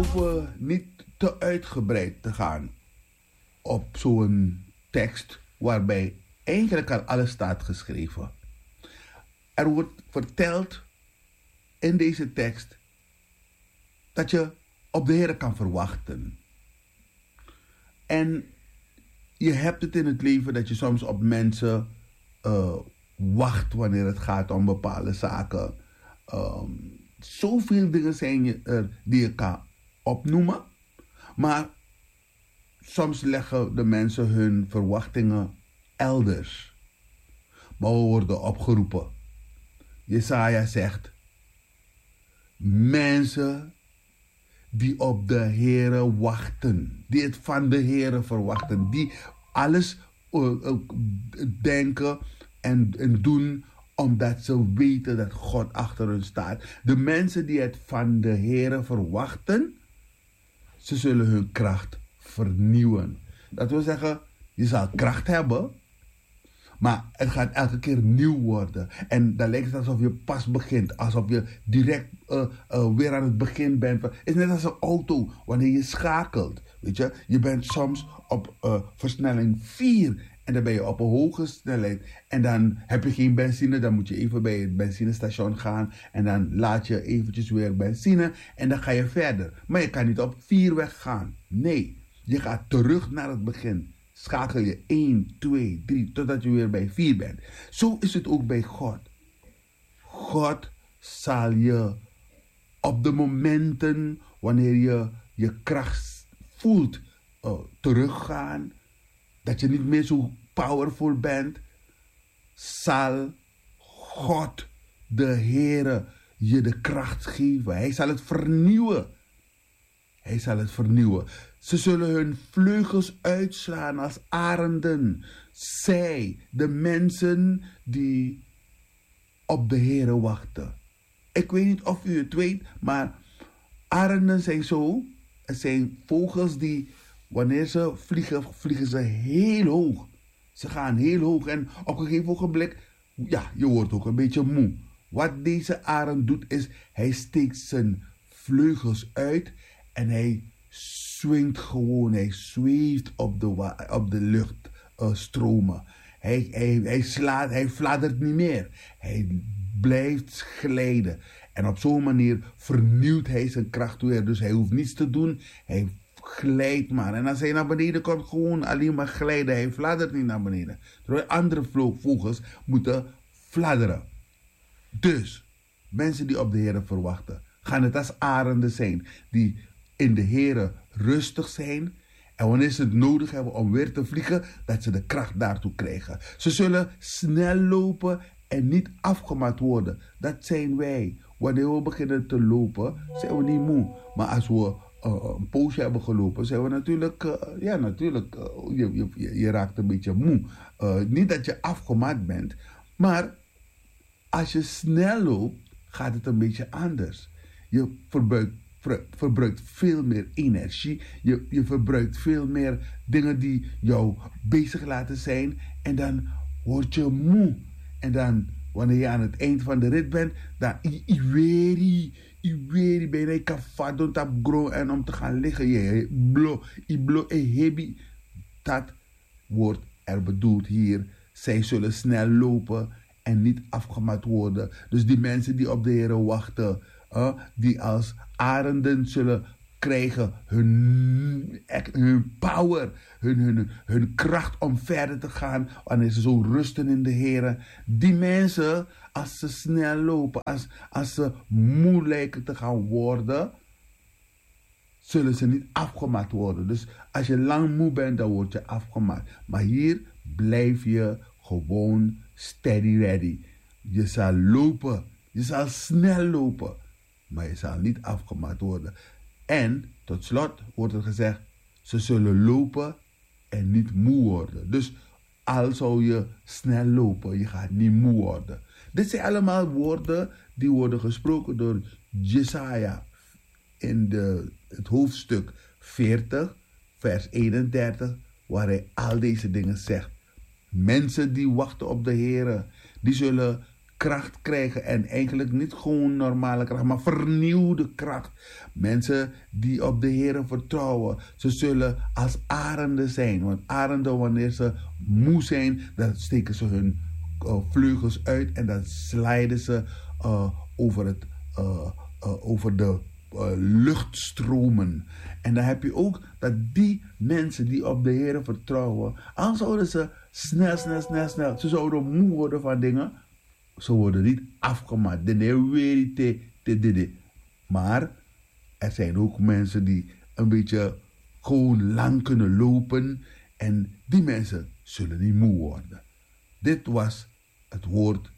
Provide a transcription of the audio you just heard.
hoeven niet te uitgebreid te gaan op zo'n tekst waarbij eigenlijk al alles staat geschreven. Er wordt verteld in deze tekst dat je op de Heer kan verwachten. En je hebt het in het leven dat je soms op mensen wacht wanneer het gaat om bepaalde zaken. Zoveel dingen zijn er die je kan opnoemen. Maar soms leggen de mensen hun verwachtingen elders. Maar we worden opgeroepen. Jesaja zegt: mensen die op de Heere wachten, die het van de Heere verwachten, die alles denken en doen omdat ze weten dat God achter hun staat. De mensen die het van de Heere verwachten, ze zullen hun kracht vernieuwen. Dat wil zeggen, je zal kracht hebben, maar het gaat elke keer nieuw worden. En dan lijkt het alsof je pas begint. Alsof je direct weer aan het begin bent. Het is net als een auto wanneer je schakelt. Weet je, je bent soms op versnelling 4. En dan ben je op een hoge snelheid. En dan heb je geen benzine. Dan moet je even bij het benzinestation gaan. En dan laat je eventjes weer benzine. En dan ga je verder. Maar je kan niet op 4 weggaan. Nee, je gaat terug naar het begin. Schakel je 1, 2, 3, totdat je weer bij 4 bent. Zo is het ook bij God. God zal je op de momenten wanneer je je kracht voelt teruggaan, dat je niet meer zo powerful bent, zal God, de Heere, je de kracht geven. Hij zal het vernieuwen. Hij zal het vernieuwen. Ze zullen hun vleugels uitslaan als arenden. Zij, de mensen die op de Heere wachten. Ik weet niet of u het weet, maar arenden zijn zo. Het zijn vogels die, wanneer ze vliegen, vliegen ze heel hoog. Ze gaan heel hoog en op een gegeven ogenblik, ja, je wordt ook een beetje moe. Wat deze arend doet is, hij steekt zijn vleugels uit en hij swingt gewoon, hij zweeft op de luchtstromen. Hij fladdert niet meer. Hij blijft glijden. En op zo'n manier vernieuwt hij zijn kracht weer. Dus hij hoeft niets te doen. Hij glijdt maar. En als hij naar beneden komt, gewoon alleen maar glijden. Hij fladdert niet naar beneden. Terwijl andere vogels moeten fladderen. Dus, mensen die op de Heer verwachten, gaan het als arenden zijn. Die in de Heer rustig zijn. En wanneer ze het nodig hebben om weer te vliegen, dat ze de kracht daartoe krijgen. Ze zullen snel lopen en niet afgemat worden. Dat zijn wij. Wanneer we beginnen te lopen, zijn we niet moe. Maar als we een poosje hebben gelopen, zijn we natuurlijk, je raakt een beetje moe. Niet dat je afgemat bent, maar als je snel loopt, gaat het een beetje anders. Je verbruikt veel meer energie. Je verbruikt veel meer dingen die jou bezig laten zijn. En dan word je moe. En dan, wanneer je aan het eind van de rit bent, dan iweri ben je kafado op grond en om te gaan liggen. Je blo hebi. Dat wordt er bedoeld hier. Zij zullen snel lopen en niet afgemat worden. Dus die mensen die op de Heer wachten, die als arenden zullen krijgen hun power, hun kracht om verder te gaan wanneer ze zo rusten in de Heer. Die mensen, als ze snel lopen, als ze moe lijken te gaan worden, zullen ze niet afgemat worden. Dus als je lang moe bent, dan word je afgemat. Maar hier blijf je gewoon steady ready. Je zal lopen, je zal snel lopen, maar je zal niet afgemat worden. En tot slot wordt er gezegd, ze zullen lopen en niet moe worden. Dus al zou je snel lopen, je gaat niet moe worden. Dit zijn allemaal woorden die worden gesproken door Jesaja in het hoofdstuk 40, vers 31, waar hij al deze dingen zegt. Mensen die wachten op de Heer, die zullen kracht krijgen. En eigenlijk niet gewoon normale kracht, maar vernieuwde kracht. Mensen die op de Heer vertrouwen, ze zullen als arenden zijn. Want arenden, wanneer ze moe zijn, dan steken ze hun vleugels uit en dan slijden ze over de luchtstromen. En dan heb je ook dat die mensen die op de Heer vertrouwen, al zouden ze snel, ze zouden moe worden van dingen, ze worden niet afgemaakt. Maar er zijn ook mensen die een beetje gewoon lang kunnen lopen en die mensen zullen niet moe worden. Dit was het woord